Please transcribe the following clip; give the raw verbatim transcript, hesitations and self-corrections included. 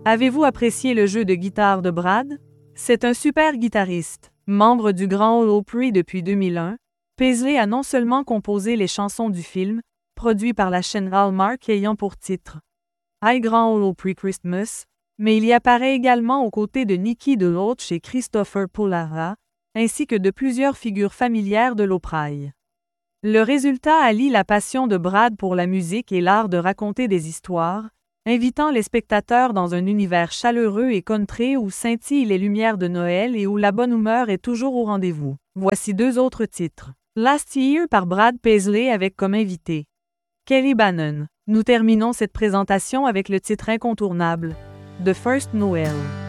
Avez-vous apprécié le jeu de guitare de Brad? C'est un super guitariste. Membre du Grand Ole Opry depuis deux mille un, Paisley a non seulement composé les chansons du film, produit par la chaîne Hallmark ayant pour titre I Grand Ole Opry Christmas, mais il y apparaît également aux côtés de Nicky DeLoach et Christopher Pollara, ainsi que de plusieurs figures familières de l'Opry. Le résultat allie la passion de Brad pour la musique et l'art de raconter des histoires, invitant les spectateurs dans un univers chaleureux et country où scintillent les lumières de Noël et où la bonne humeur est toujours au rendez-vous. Voici deux autres titres. Last Year par Brad Paisley avec comme invité Kelly Bannon. Nous terminons cette présentation avec le titre incontournable, The First Noel.